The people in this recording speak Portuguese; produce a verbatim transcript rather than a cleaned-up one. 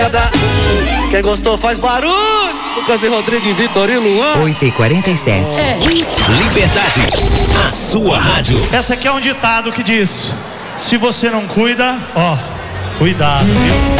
Quem gostou faz barulho. Lucas e Rodrigo e Vitorino Luan. oito e quarenta e sete. É. Liberdade, a sua rádio. Essa aqui é um ditado que diz: se você não cuida, ó, cuidado, viu?